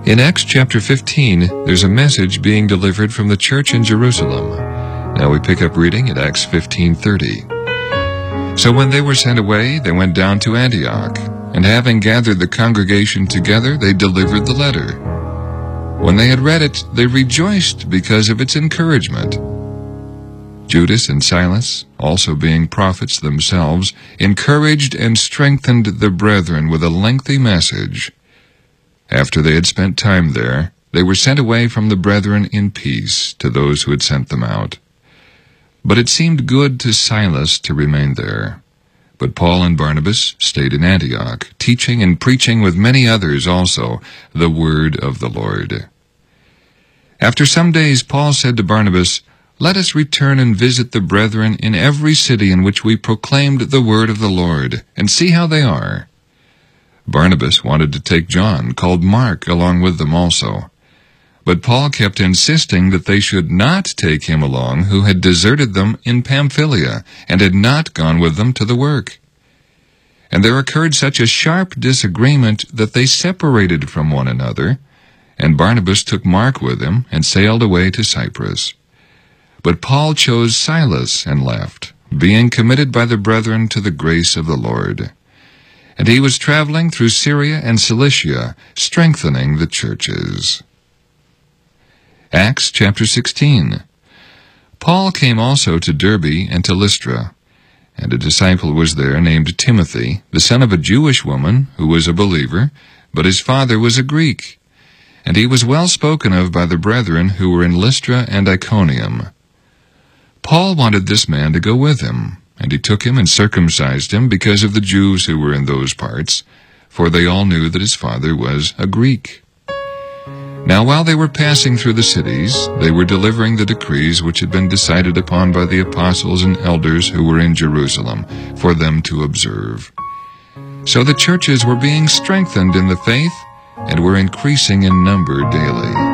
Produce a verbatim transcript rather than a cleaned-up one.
In Acts chapter fifteen, there's a message being delivered from the church in Jerusalem. Now we pick up reading at Acts fifteen thirty. So when they were sent away, they went down to Antioch, and having gathered the congregation together, they delivered the letter. When they had read it, they rejoiced because of its encouragement. Judas and Silas, also being prophets themselves, encouraged and strengthened the brethren with a lengthy message. After they had spent time there, they were sent away from the brethren in peace to those who had sent them out. But it seemed good to Silas to remain there. But Paul and Barnabas stayed in Antioch, teaching and preaching with many others also the word of the Lord. After some days Paul said to Barnabas, "Let us return and visit the brethren in every city in which we proclaimed the word of the Lord, and see how they are." Barnabas wanted to take John, called Mark, along with them also. But Paul kept insisting that they should not take him along who had deserted them in Pamphylia and had not gone with them to the work. And there occurred such a sharp disagreement that they separated from one another, and Barnabas took Mark with him and sailed away to Cyprus. But Paul chose Silas and left, being committed by the brethren to the grace of the Lord. And he was traveling through Syria and Cilicia, strengthening the churches. Acts chapter sixteen. Paul came also to Derbe and to Lystra, and a disciple was there named Timothy, the son of a Jewish woman who was a believer, but his father was a Greek. And he was well spoken of by the brethren who were in Lystra and Iconium. Paul wanted this man to go with him, and he took him and circumcised him because of the Jews who were in those parts, for they all knew that his father was a Greek. Now while they were passing through the cities, they were delivering the decrees which had been decided upon by the apostles and elders who were in Jerusalem, for them to observe. So the churches were being strengthened in the faith, and were increasing in number daily.